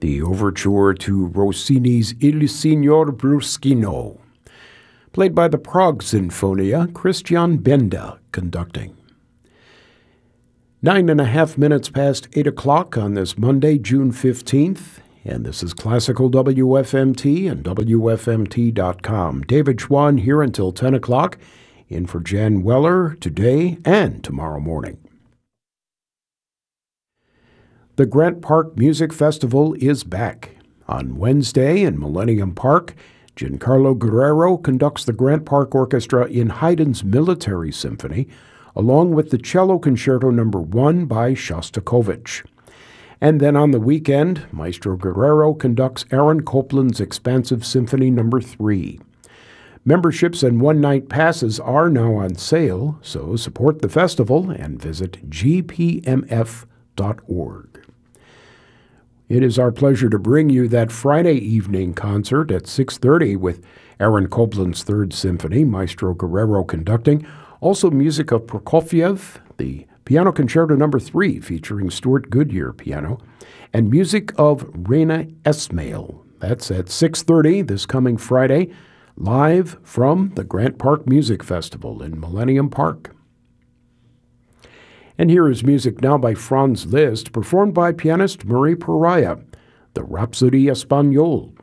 the overture to Rossini's Il Signor Bruschino, played by the Prague Sinfonia, Christian Benda conducting. 9.5 minutes past 8 o'clock on this Monday, June 15th, and this is Classical WFMT and WFMT.com. David Schwann here until 10 o'clock, in for Jan Weller today and tomorrow morning. The Grant Park Music Festival is back. On Wednesday in Millennium Park, Giancarlo Guerrero conducts the Grant Park Orchestra in Haydn's Military Symphony, along with the Cello Concerto No. 1 by Shostakovich. And then on the weekend, Maestro Guerrero conducts Aaron Copland's Expansive Symphony No. 3. Memberships and one-night passes are now on sale, so support the festival and visit gpmf.org. It is our pleasure to bring you that Friday evening concert at 6:30 with Aaron Copland's Third Symphony, Maestro Guerrero conducting. Also music of Prokofiev, the Piano Concerto No. 3 featuring Stuart Goodyear piano, and music of Reina Esmail. That's at 6:30 this coming Friday, live from the Grant Park Music Festival in Millennium Park. And here is music now by Franz Liszt, performed by pianist Marie Pariah, the Rhapsody Espagnole.